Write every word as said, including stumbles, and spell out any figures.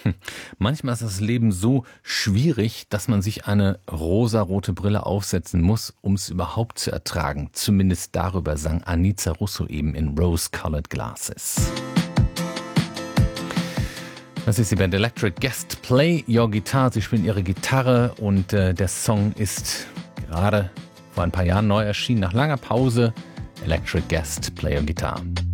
Manchmal ist das Leben so schwierig, dass man sich eine rosarote Brille aufsetzen muss, um es überhaupt zu ertragen. Zumindest darüber sang Anica Russo eben in Rose-Colored Glasses. Das ist die Band Electric Guest. Play Your Guitar. Sie spielen ihre Gitarre und äh, der Song ist gerade vor ein paar Jahren neu erschienen, nach langer Pause. Electric Guest, Play Your Guitar.